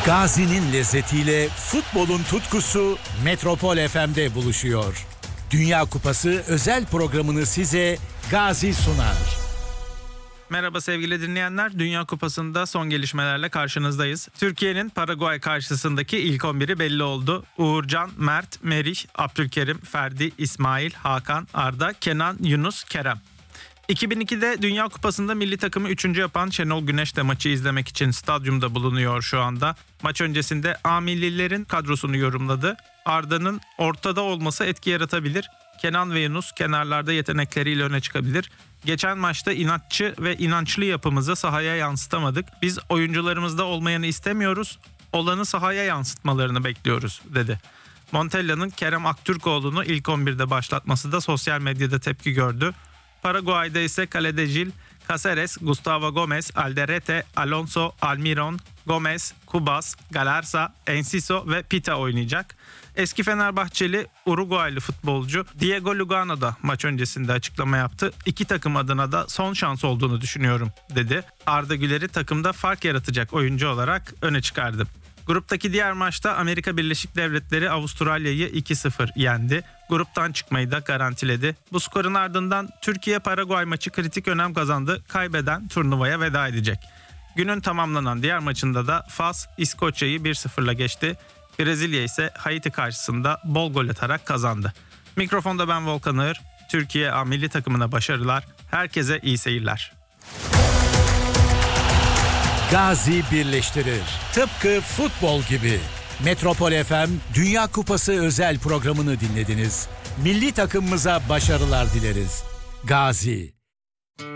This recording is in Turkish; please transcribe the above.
Gazi'nin lezzetiyle futbolun tutkusu Metropol FM'de buluşuyor. Dünya Kupası özel programını size Gazi sunar. Merhaba sevgili dinleyenler. Dünya Kupası'nda son gelişmelerle karşınızdayız. Türkiye'nin Paraguay karşısındaki ilk 11'i belli oldu. Uğurcan, Mert, Merih, Abdülkerim, Ferdi, İsmail, Hakan, Arda, Kenan, Yunus, Kerem. 2002'de Dünya Kupası'nda milli takımı 3. yapan Şenol Güneş de maçı izlemek için stadyumda bulunuyor şu anda. Maç öncesinde A millilerin kadrosunu yorumladı. Arda'nın ortada olması etki yaratabilir. Kenan ve Yunus kenarlarda yetenekleriyle öne çıkabilir. Geçen maçta inatçı ve inançlı yapımızı sahaya yansıtamadık. Biz oyuncularımızda olmayanı istemiyoruz, olanı sahaya yansıtmalarını bekliyoruz dedi. Montella'nın Kerem Aktürkoğlu'nu ilk 11'de başlatması da sosyal medyada tepki gördü. Paraguay'da ise kalede Gil, Cáceres, Gustavo Gomez, Alderete, Alonso, Almiron, Gomez, Cubas, Galarza, Enciso ve Pita oynayacak. Eski Fenerbahçeli Uruguaylı futbolcu Diego Lugano da maç öncesinde açıklama yaptı. İki takım adına da son şans olduğunu düşünüyorum dedi. Arda Güler'i takımda fark yaratacak oyuncu olarak öne çıkardı. Gruptaki diğer maçta Amerika Birleşik Devletleri Avustralya'yı 2-0 yendi. Gruptan çıkmayı da garantiledi. Bu skorun ardından Türkiye-Paraguay maçı kritik önem kazandı. Kaybeden turnuvaya veda edecek. Günün tamamlanan diğer maçında da Fas İskoçya'yı 1-0'la geçti. Brezilya ise Haiti karşısında bol gol atarak kazandı. Mikrofonda ben Volkan Ağır. Türkiye A milli takımına başarılar. Herkese iyi seyirler. Gazi birleştirir. Tıpkı futbol gibi. Metropol FM Dünya Kupası özel programını dinlediniz. Milli takımımıza başarılar dileriz. Gazi.